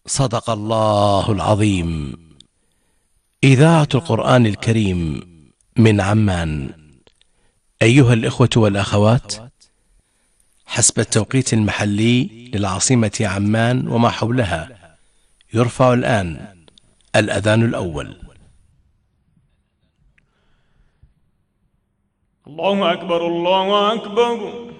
صدق الله العظيم. إذاعة القرآن الكريم من عمان. أيها الإخوة والأخوات، حسب التوقيت المحلي للعاصمة عمان وما حولها، يرفع الآن الأذان الأول. الله أكبر الله أكبر.